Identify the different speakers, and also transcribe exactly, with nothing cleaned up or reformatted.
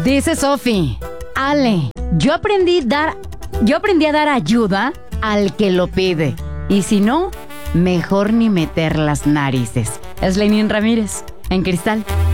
Speaker 1: Dice Sofi, Ale, yo aprendí dar, yo aprendí a dar ayuda al que lo pide. Y si no, mejor ni meter las narices. Es Lenín Ramírez, en Cristal.